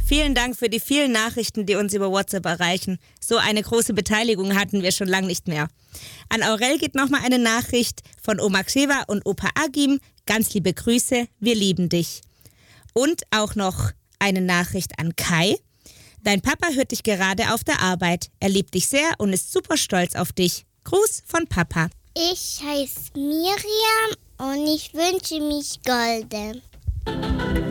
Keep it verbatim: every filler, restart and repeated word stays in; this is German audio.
Vielen Dank für die vielen Nachrichten, die uns über WhatsApp erreichen. So eine große Beteiligung hatten wir schon lange nicht mehr. An Aurel geht nochmal eine Nachricht von Oma Xeva und Opa Agim. Ganz liebe Grüße, wir lieben dich. Und auch noch eine Nachricht an Kai. Dein Papa hört dich gerade auf der Arbeit. Er liebt dich sehr und ist super stolz auf dich. Gruß von Papa. Ich heiße Miriam und ich wünsche mich Golde.